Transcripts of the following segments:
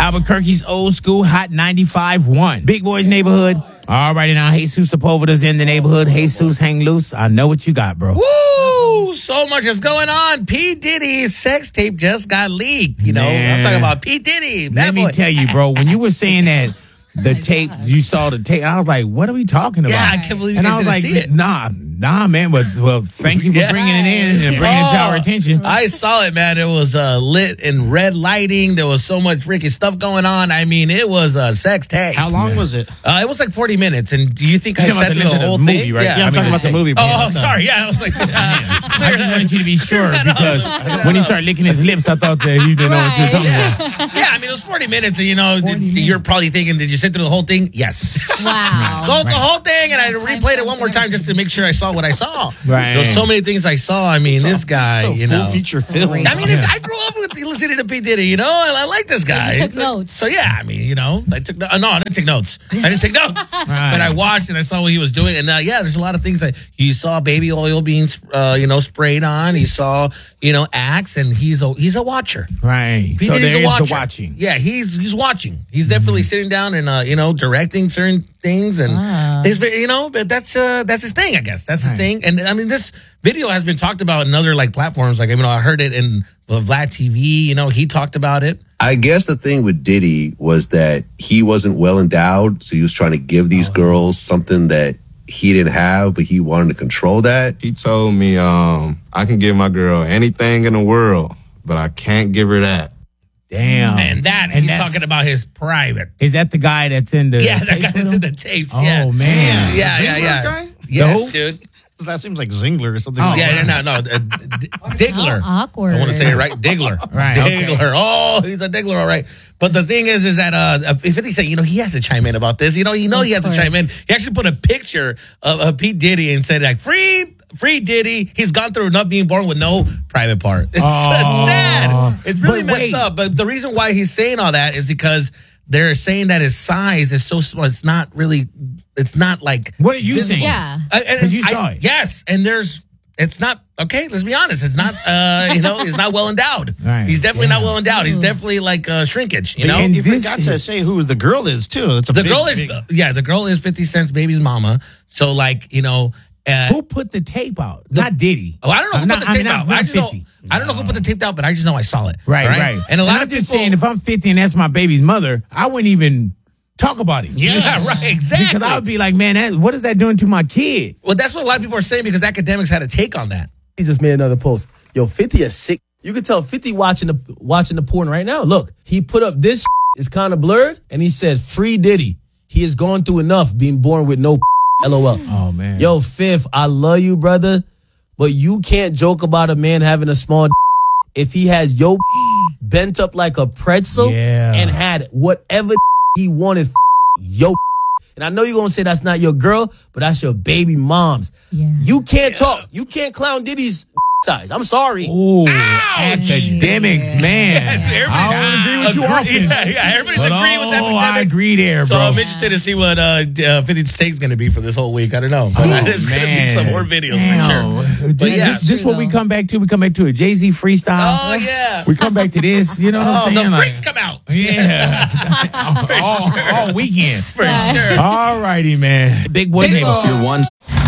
Albuquerque's old school hot 95.1. Big Boys neighborhood. All righty now, Jesus Sepulveda's in the neighborhood. Jesus, hang loose. I know what you got, bro. Woo! So much is going on. P. Diddy's sex tape just got leaked. You know, Man. I'm talking about P. Diddy. Let me tell you, bro, when you were saying that, the tape, you saw the tape, I was like, what are we talking about? Yeah, I can't believe you And I was didn't like, see it. nah, man, but well, thank you for bringing it in and bringing it to our attention. I saw it, man. It was lit in red lighting. There was so much freaking stuff going on. I mean, it was a sex tape. How long was it? It was like 40 minutes. And do you think I You're talking said about the the whole movie, thing? right? Yeah, I'm talking about the movie. Oh, sorry. Yeah, I was like, I just wanted you to be sure because when he started licking his lips, I thought that he didn't know what you were talking about. yeah, I mean, it was 40 minutes. And, you know, you're probably thinking, did you sit through the whole thing? Yes. Wow. So the whole thing, and I replayed it one more time just to make sure I saw what I saw. Right. There were so many things I saw. I mean, this guy, you know. Full feature film. I mean, I grew up with listening to P. Diddy, you know, and I like this guy. you took notes. So, yeah, I mean, you know, I took no, I didn't take notes. I didn't take notes. But I watched and I saw what he was doing. And, yeah, there's a lot of things. You saw baby oil being, sprayed on. He saw, Axe, and he's a watcher. Right. P. So Diddy's there a is watcher. the watching. Yeah, he's watching. He's definitely sitting down and directing certain things, and but that's his thing, I guess. That's his thing. And I mean, this video has been talked about in other platforms. I heard it in Vlad TV. He talked about it. I guess the thing with Diddy was that he wasn't well endowed, so he was trying to give these girls something that he didn't have, but he wanted to control that. He told me, I can give my girl anything in the world, but I can't give her that. Damn. And he's talking about his private. Is that the guy that's in the that guy tapes that's with in him? the tapes. Oh, Yeah. man. Yeah. guy? Yes, who? dude. That seems like Zingler or something. Oh, like that. Yeah, no. Diggler. How awkward. I want to say it right. Diggler. Right, Diggler. okay. Oh, he's a Diggler, all right. But the thing is that if 50 Cent, he has to chime in about this. He has to chime in. He actually put a picture of Pete Diddy and said, free Diddy. He's gone through enough being born with no private part. It's sad. It's really messed up. But the reason why he's saying all that is because they're saying that his size is so small. It's not really. It's not like. What are you saying? Yeah. Because you saw it. Yes, and it's not okay. Let's be honest. It's not. He's not well endowed. Right. He's definitely not well endowed. He's definitely like shrinkage. You know. And You forgot to say who the girl is too. It's a The big, girl is big- the girl is 50 Cent's baby's mama. So Who put the tape out? Not Diddy. Oh, I don't know who put the tape out. I don't know who put the tape out, but I just know I saw it. Right. And a lot I'm of just people, saying, if I'm 50 and that's my baby's mother, I wouldn't even talk about it. yeah, right, exactly. Because I would be like, man, what is that doing to my kid? Well, that's what a lot of people are saying because academics had a take on that. He just made another post. Yo, 50 is sick. You can tell 50 watching the porn right now. Look, he put up this is kind of blurred, and he said, free Diddy. He has gone through enough being born with no LOL. Oh, man. Yo, Fifth, I love you, brother, but you can't joke about a man having a small if he had yo bent up like a pretzel and had whatever he wanted yo. And I know you're going to say that's not your girl, but that's your baby mom's. Yeah. You can't talk. You can't clown Diddy's size. I'm sorry. Ooh, academics, man. I don't agree with you often. Everybody's But, agreeing with that. I agree there, So bro. I'm interested to see what 50's take's going to be for this whole week. I don't know. But there's going to be some more videos for sure. But yeah. This is what we come back to. We come back to a Jay-Z freestyle. Oh, yeah. We come back to this. You know what I'm saying? The freaks come out. Yeah. all weekend. For sure. All righty, man. Big boy neighbor. You're one.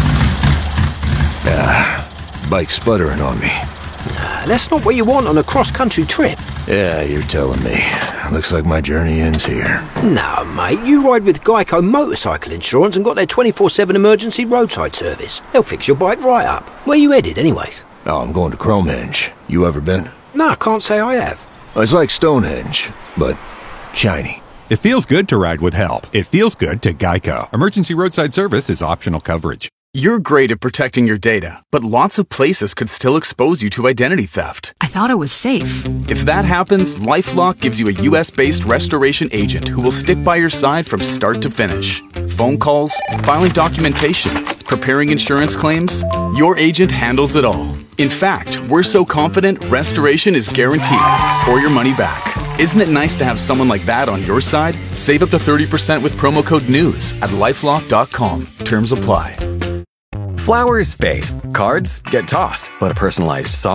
Bike sputtering on me. That's not what you want on a cross-country trip. Yeah, you're telling me. Looks like my journey ends here. No, mate, you ride with Geico Motorcycle Insurance and got their 24/7 emergency roadside service. They'll fix your bike right up. Where you headed, anyways? Oh, I'm going to Cromehenge. You ever been? No, I can't say I have. It's like Stonehenge, but shiny. It feels good to ride with help. It feels good to Geico. Emergency roadside service is optional coverage. You're great at protecting your data, but lots of places could still expose you to identity theft. I thought it was safe. If that happens, LifeLock gives you a U.S.-based restoration agent who will stick by your side from start to finish. Phone calls, filing documentation, preparing insurance claims, your agent handles it all. In fact, we're so confident restoration is guaranteed or your money back. Isn't it nice to have someone like that on your side? Save up to 30% with promo code NEWS at LifeLock.com. Terms apply. Flowers fade, cards get tossed, but a personalized song?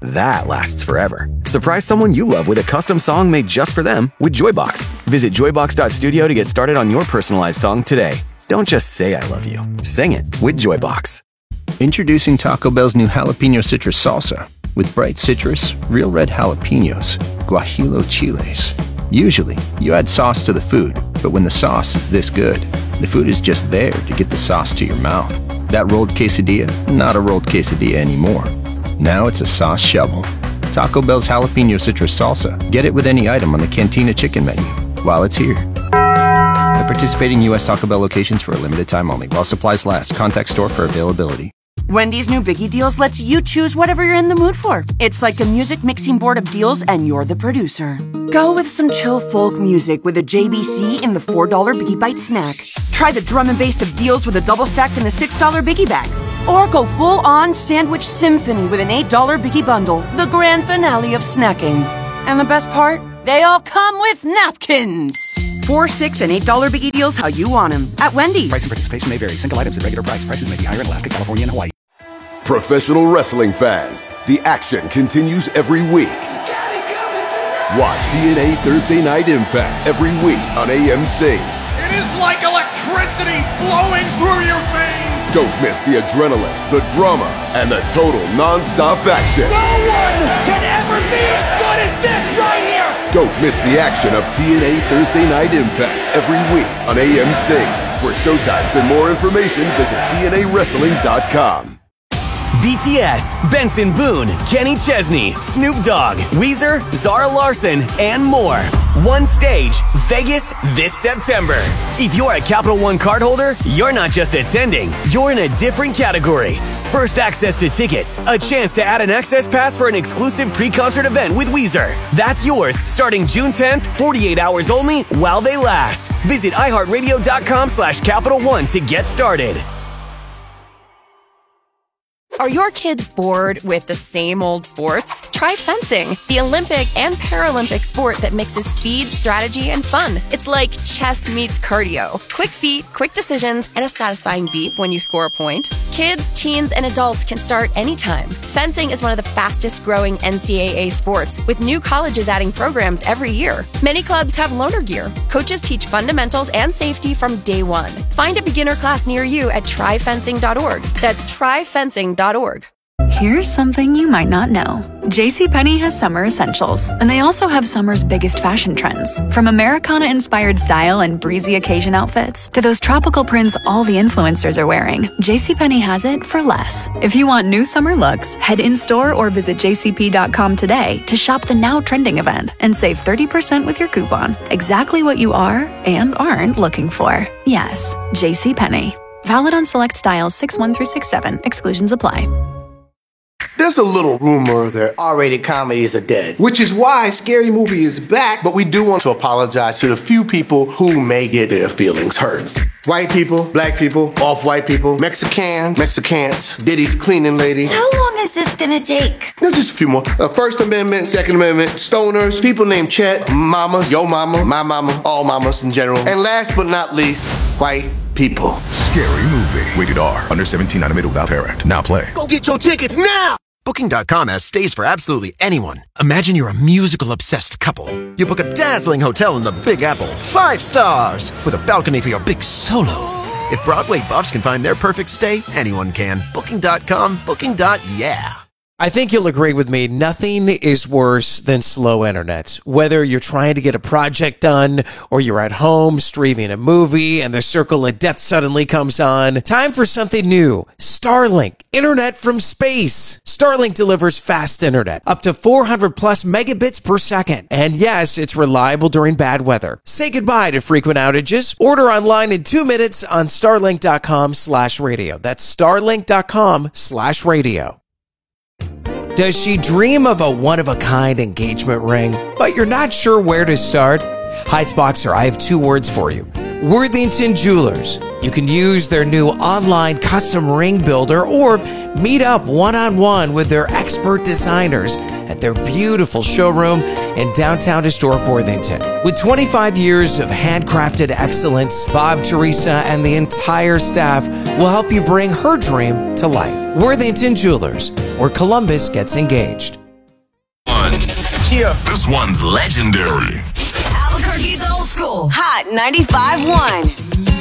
that lasts forever. Surprise someone you love with a custom song made just for them with Joybox. Visit joybox.studio to get started on your personalized song today. Don't just say I love you. Sing it with Joybox. Introducing Taco Bell's new jalapeno citrus salsa. With bright citrus, real red jalapenos, guajillo chiles. Usually, you add sauce to the food, but when the sauce is this good, the food is just there to get the sauce to your mouth. That rolled quesadilla, not a rolled quesadilla anymore. Now it's a sauce shovel. Taco Bell's jalapeno citrus salsa. Get it with any item on the Cantina chicken menu while it's here. At participating U.S. Taco Bell locations for a limited time only. While supplies last. Contact store for availability. Wendy's new Biggie Deals lets you choose whatever you're in the mood for. It's like a music mixing board of deals and you're the producer. Go with some chill folk music with a JBC in the $4 Biggie Bite snack. Try the drum and bass of deals with a double stack in the $6 Biggie Bag. Or go full-on sandwich symphony with an $8 Biggie Bundle, the grand finale of snacking. And the best part? They all come with napkins. $4, $6, and $8 Biggie Deals how you want them at Wendy's. Price and participation may vary. Single items at regular price. Prices may be higher in Alaska, California, and Hawaii. Professional wrestling fans, the action continues every week. Watch TNA Thursday Night Impact every week on AMC. It is like electricity flowing through your veins. Don't miss the adrenaline, the drama, and the total non-stop action. No one can ever be as good as this right here. Don't miss the action of TNA Thursday Night Impact every week on AMC. For showtimes and more information, visit TNAWrestling.com. BTS, Benson Boone, Kenny Chesney, Snoop Dogg, Weezer, Zara Larsson, and more. One stage, Vegas this September. If you're a Capital One cardholder, you're not just attending, you're in a different category. First access to tickets, a chance to add an access pass for an exclusive pre-concert event with Weezer. That's yours starting June 10th, 48 hours only while they last. Visit iHeartRadio.com/Capital One to get started. Are your kids bored with the same old sports? Try fencing, the Olympic and Paralympic sport that mixes speed, strategy, and fun. It's like chess meets cardio. Quick feet, quick decisions, and a satisfying beep when you score a point. Kids, teens, and adults can start anytime. Fencing is one of the fastest growing NCAA sports, with new colleges adding programs every year. Many clubs have loaner gear. Coaches teach fundamentals and safety from day one. Find a beginner class near you at tryfencing.org. That's tryfencing.org. Here's something you might not know. JCPenney has summer essentials, and they also have summer's biggest fashion trends. From Americana-inspired style and breezy occasion outfits to those tropical prints all the influencers are wearing, JCPenney has it for less. If you want new summer looks, head in-store or visit jcp.com today to shop the now trending event and save 30% with your coupon. Exactly what you are and aren't looking for. Yes, JCPenney. Valid on select styles 6-1 through 6-7. Exclusions apply. There's a little rumor that R-rated comedies are dead, which is why Scary Movie is back, but we do want to apologize to the few people who may get their feelings hurt. White people, black people, off-white people, Mexicans, Diddy's cleaning lady. How long is this gonna take? There's just a few more. First Amendment, Second Amendment, stoners, people named Chet, mamas, yo mama, my mama, all mamas in general. And last but not least, white people. Scary Movie. Rated R. Under 17, animated without parent. Now play. Go get your tickets now! Booking.com has stays for absolutely anyone. Imagine you're a musical-obsessed couple. You book a dazzling hotel in the Big Apple. 5 stars! With a balcony for your big solo. If Broadway buffs can find their perfect stay, anyone can. Booking.com, booking.yeah. I think you'll agree with me. Nothing is worse than slow internet. Whether you're trying to get a project done or you're at home streaming a movie and the circle of death suddenly comes on. Time for something new. Starlink. Internet from space. Starlink delivers fast internet. Up to 400 plus megabits per second. And yes, it's reliable during bad weather. Say goodbye to frequent outages. Order online in 2 minutes on starlink.com/radio. That's starlink.com/radio. Does she dream of a one-of-a-kind engagement ring, but you're not sure where to start? Heights Boxer, I have 2 words for you. Worthington Jewelers. You can use their new online custom ring builder or meet up one-on-one with their expert designers at their beautiful showroom in downtown historic Worthington. With 25 years of handcrafted excellence, Bob, Teresa, and the entire staff will help you bring her dream to life. Worthington Jewelers, where Columbus gets engaged. Kia. This one's legendary. Albuquerque's old school. Hot 95.1.